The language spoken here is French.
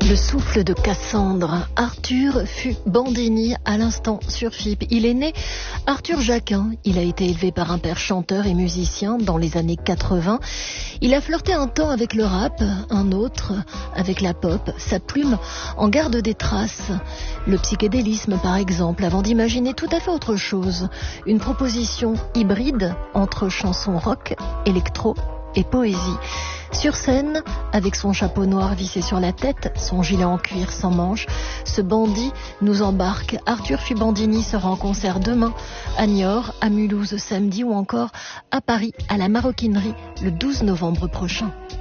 Le souffle de Cassandre. Arthur fut Bandini à l'instant sur FIP. Il est né Arthur Jacquin. Il a été élevé par un père chanteur et musicien dans les années 80. Il a flirté un temps avec le rap, un autre avec la pop. Sa plume en garde des traces. Le psychédélisme par exemple, avant d'imaginer tout à fait autre chose. Une proposition hybride entre chansons rock, électro et poésie. Sur scène, avec son chapeau noir vissé sur la tête, son gilet en cuir sans manches, ce bandit nous embarque. Arthur fut Bandini sera en concert demain à Niort, à Mulhouse samedi ou encore à Paris à la Maroquinerie le 12 novembre prochain.